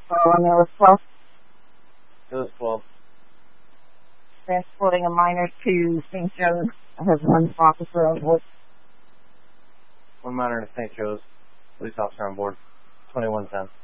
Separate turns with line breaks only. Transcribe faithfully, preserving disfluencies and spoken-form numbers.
Oh, and there was twelve.
It was twelve.
Transporting a minor to Saint Joe's. I have one officer on board.
One minor to Saint Joe's. Police officer on board. twenty-one ten.